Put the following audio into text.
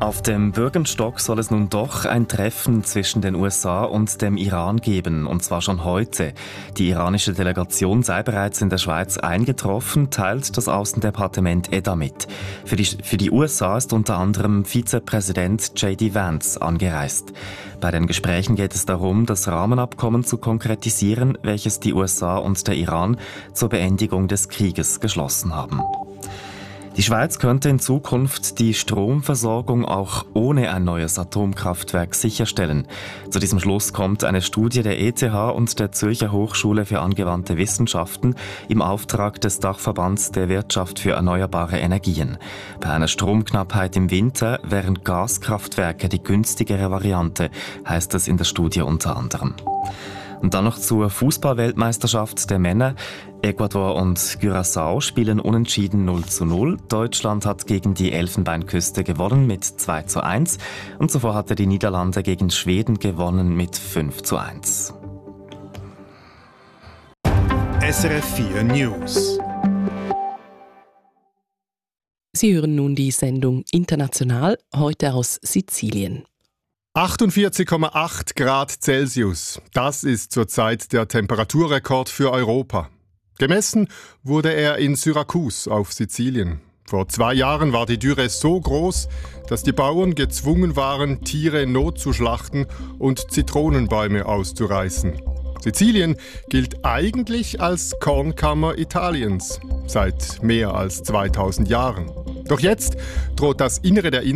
Auf dem Bürgenstock soll es nun doch ein Treffen zwischen den USA und dem Iran geben, und zwar schon heute. Die iranische Delegation sei bereits in der Schweiz eingetroffen, teilt das Außendepartement EDA mit. Für die USA ist unter anderem Vizepräsident J.D. Vance angereist. Bei den Gesprächen geht es darum, das Rahmenabkommen zu konkretisieren, welches die USA und der Iran zur Beendigung des Krieges geschlossen haben. Die Schweiz könnte in Zukunft die Stromversorgung auch ohne ein neues Atomkraftwerk sicherstellen. Zu diesem Schluss kommt eine Studie der ETH und der Zürcher Hochschule für angewandte Wissenschaften im Auftrag des Dachverbands der Wirtschaft für erneuerbare Energien. Bei einer Stromknappheit im Winter wären Gaskraftwerke die günstigere Variante, heißt es in der Studie unter anderem. Und dann noch zur Fußball-Weltmeisterschaft der Männer. Ecuador und Curaçao spielen unentschieden 0:0. Deutschland hat gegen die Elfenbeinküste gewonnen mit 2:1. Und zuvor hatte die Niederlande gegen Schweden gewonnen mit 5:1. SRF 4 News. Sie hören nun die Sendung International, heute aus Sizilien. 48,8 Grad Celsius. Das ist zurzeit der Temperaturrekord für Europa. Gemessen wurde er in Syrakus auf Sizilien. Vor 2 Jahren war die Dürre so groß, dass die Bauern gezwungen waren, Tiere notzuschlachten und Zitronenbäume auszureißen. Sizilien gilt eigentlich als Kornkammer Italiens seit mehr als 2000 Jahren. Doch jetzt droht das Innere der